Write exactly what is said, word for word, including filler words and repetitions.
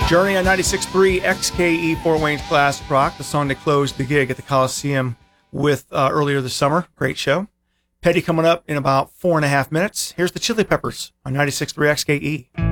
Journey on ninety-six point three X K E Fort Wayne's Classic Rock, the song that closed the gig at the Coliseum with uh, earlier this summer. Great show. Petty coming up in about four and a half minutes. Here's the Chili Peppers on ninety-six point three X K E.